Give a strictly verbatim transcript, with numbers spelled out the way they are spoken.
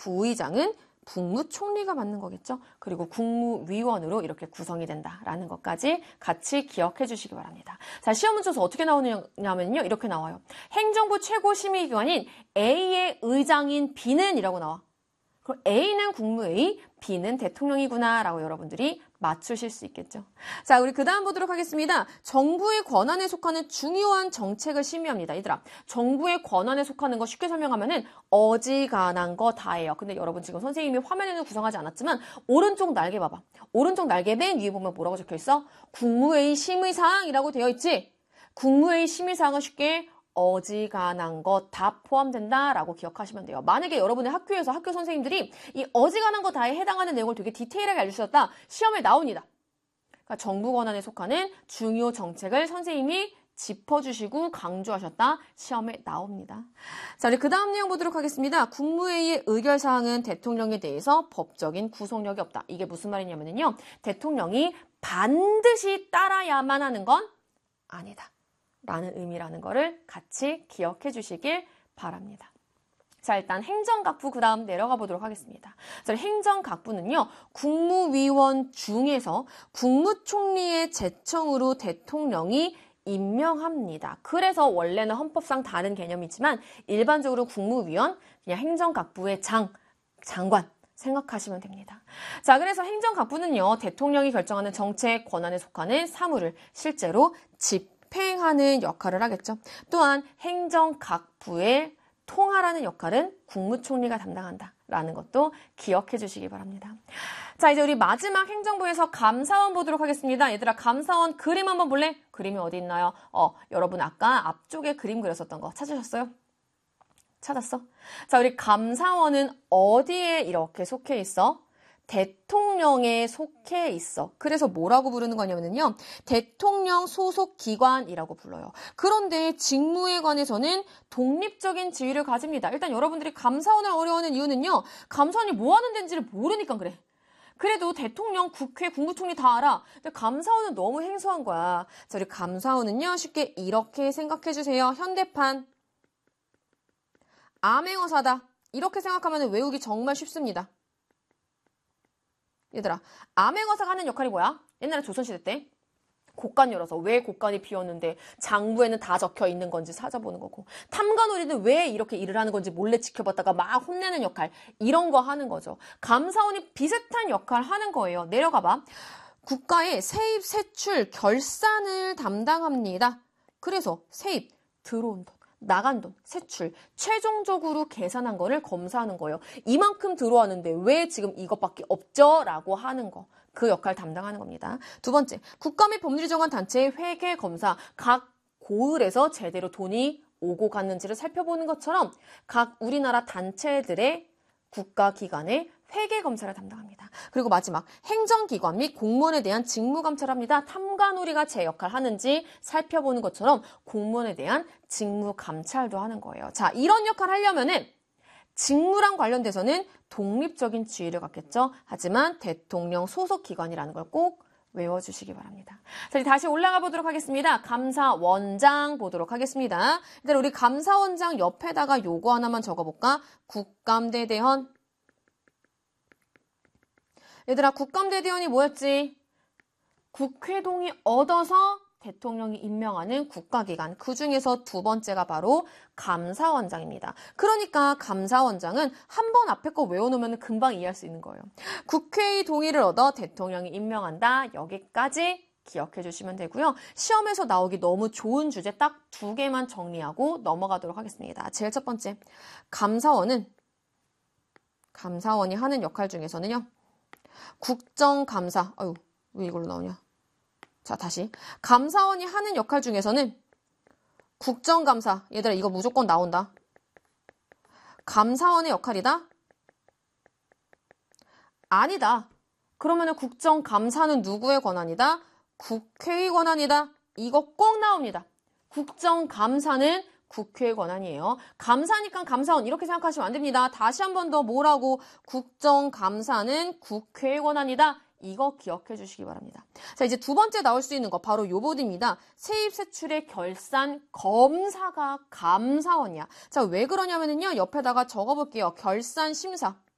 부의장은 국무총리가 맡는 거겠죠. 그리고 국무위원으로 이렇게 구성이 된다라는 것까지 같이 기억해 주시기 바랍니다. 자, 시험 문제에서 어떻게 나오냐면요. 이렇게 나와요. 행정부 최고 심의기관인 A의 의장인 B는 이라고 나와. 그럼 A는 국무회의, B는 대통령이구나 라고 여러분들이 맞추실 수 있겠죠. 자, 우리 그 다음 보도록 하겠습니다. 정부의 권한에 속하는 중요한 정책을 심의합니다. 얘들아, 정부의 권한에 속하는 거 쉽게 설명하면은 어지간한 거 다예요. 근데 여러분 지금 선생님이 화면에는 구성하지 않았지만 오른쪽 날개 봐봐. 오른쪽 날개 맨 위에 보면 뭐라고 적혀 있어? 국무회의 심의사항이라고 되어 있지? 국무회의 심의사항은 쉽게 어지간한 것 다 포함된다라고 기억하시면 돼요. 만약에 여러분의 학교에서 학교 선생님들이 이 어지간한 것 다에 해당하는 내용을 되게 디테일하게 알려주셨다. 시험에 나옵니다. 그러니까 정부 권한에 속하는 중요 정책을 선생님이 짚어주시고 강조하셨다. 시험에 나옵니다. 자, 우리 그 다음 내용 보도록 하겠습니다. 국무회의의 의결사항은 대통령에 대해서 법적인 구속력이 없다. 이게 무슨 말이냐면요. 대통령이 반드시 따라야만 하는 건 아니다. 라는 의미라는 거를 같이 기억해 주시길 바랍니다. 자, 일단 행정각부 그 다음 내려가 보도록 하겠습니다. 자, 행정각부는요, 국무위원 중에서 국무총리의 제청으로 대통령이 임명합니다. 그래서 원래는 헌법상 다른 개념이지만 일반적으로 국무위원, 그냥 행정각부의 장, 장관 생각하시면 됩니다. 자, 그래서 행정각부는요, 대통령이 결정하는 정책 권한에 속하는 사무를 실제로 집 집행하는 역할을 하겠죠. 또한 행정각부의 통할하는 역할은 국무총리가 담당한다라는 것도 기억해 주시기 바랍니다. 자, 이제 우리 마지막 행정부에서 감사원 보도록 하겠습니다. 얘들아, 감사원 그림 한번 볼래? 그림이 어디 있나요? 어, 여러분 아까 앞쪽에 그림 그렸었던 거 찾으셨어요? 찾았어? 자, 우리 감사원은 어디에 이렇게 속해 있어? 대통령에 속해 있어. 그래서 뭐라고 부르는 거냐면요. 대통령 소속 기관이라고 불러요. 그런데 직무에 관해서는 독립적인 지위를 가집니다. 일단 여러분들이 감사원을 어려워하는 이유는요. 감사원이 뭐 하는 데인지를 모르니까 그래. 그래도 대통령, 국회, 국무총리 다 알아. 근데 감사원은 너무 생소한 거야. 자, 우리 감사원은요. 쉽게 이렇게 생각해 주세요. 현대판. 암행어사다. 이렇게 생각하면 외우기 정말 쉽습니다. 얘들아, 암행어사가 하는 역할이 뭐야? 옛날에 조선시대 때 곡간 열어서 왜 곡간이 비었는데 장부에는 다 적혀 있는 건지 찾아보는 거고, 탐관오리는 왜 이렇게 일을 하는 건지 몰래 지켜봤다가 막 혼내는 역할, 이런 거 하는 거죠. 감사원이 비슷한 역할 하는 거예요. 내려가봐. 국가의 세입, 세출, 결산을 담당합니다. 그래서 세입, 들어온 돈, 나간 돈, 세출, 최종적으로 계산한 거를 검사하는 거예요. 이만큼 들어왔는데 왜 지금 이것밖에 없죠? 라고 하는 거. 그 역할 담당하는 겁니다. 두 번째, 국가 및 법률이 정한 단체의 회계 검사. 각 고을에서 제대로 돈이 오고 갔는지를 살펴보는 것처럼 각 우리나라 단체들의 국가기관의 회계검사를 담당합니다. 그리고 마지막, 행정기관 및 공무원에 대한 직무감찰을 합니다. 탐관오리가 제 역할 하는지 살펴보는 것처럼 공무원에 대한 직무감찰도 하는 거예요. 자, 이런 역할 하려면은 직무랑 관련돼서는 독립적인 지위를 갖겠죠. 하지만 대통령 소속기관이라는 걸 꼭 외워주시기 바랍니다. 자, 이제 다시 올라가 보도록 하겠습니다. 감사원장 보도록 하겠습니다. 일단 우리 감사원장 옆에다가 요거 하나만 적어볼까? 국감대대헌. 얘들아, 국감대대헌이 뭐였지? 국회 동의 얻어서 대통령이 임명하는 국가기관, 그 중에서 두 번째가 바로 감사원장입니다. 그러니까 감사원장은 한 번 앞에 거 외워놓으면 금방 이해할 수 있는 거예요. 국회의 동의를 얻어 대통령이 임명한다. 여기까지 기억해 주시면 되고요. 시험에서 나오기 너무 좋은 주제 딱 두 개만 정리하고 넘어가도록 하겠습니다. 제일 첫 번째, 감사원은 감사원이 하는 역할 중에서는요. 국정감사, 아유, 왜 이걸로 나오냐? 자, 다시. 감사원이 하는 역할 중에서는 국정감사, 얘들아 이거 무조건 나온다. 감사원의 역할이다? 아니다. 그러면은 국정감사는 누구의 권한이다? 국회의 권한이다. 이거 꼭 나옵니다. 국정감사는 국회의 권한이에요. 감사니까 감사원 이렇게 생각하시면 안 됩니다. 다시 한 번 더 뭐라고? 국정감사는 국회의 권한이다. 이거 기억해 주시기 바랍니다. 자, 이제 두 번째 나올 수 있는 거 바로 요 보드입니다. 세입세출의 결산 검사가 감사원이야. 자, 왜 그러냐면요. 옆에다가 적어볼게요. 결산심사.